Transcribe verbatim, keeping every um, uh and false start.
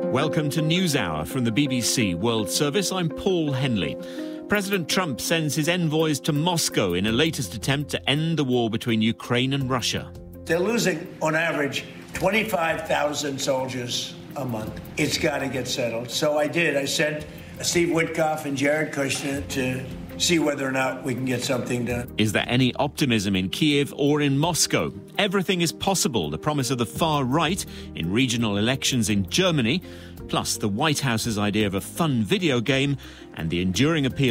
Welcome to NewsHour from the B B C World Service. I'm Paul Henley. President Trump sends his envoys to Moscow in a latest attempt to end the war between Ukraine and Russia. They're losing, on average, twenty-five thousand soldiers a month. It's got to get settled. So I did. I sent Steve Witkoff and Jared Kushner to see whether or not we can get something done. Is there any optimism in Kiev or in Moscow? Everything is possible, the promise of the far right in regional elections in Germany, plus the White House's idea of a fun video game and the enduring appeal